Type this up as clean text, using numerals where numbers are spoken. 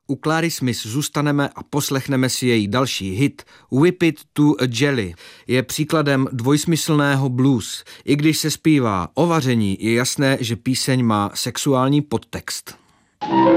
U Clary Smith zůstaneme a poslechneme si její další hit Whip It to a Jelly. Je příkladem dvojsmyslného blues. I když se zpívá o vaření, je jasné, že píseň má sexuální podtext.